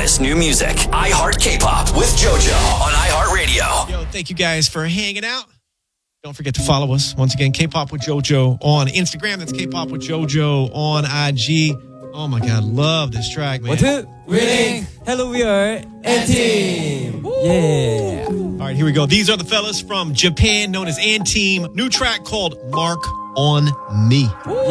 hottest new music. iHeart K-Pop with JoJo on iHeartRadio. Yo, thank you guys for hanging out. Don't forget to follow us. Once again, K-Pop with JoJo on Instagram. That's K-Pop with JoJo on IG. Oh, my God. Love this track, man. What's it? Winning. Hello, we are N-Team. Yeah. All right, here we go. These are the fellas from Japan known as N-Team. New track called Mark on Me.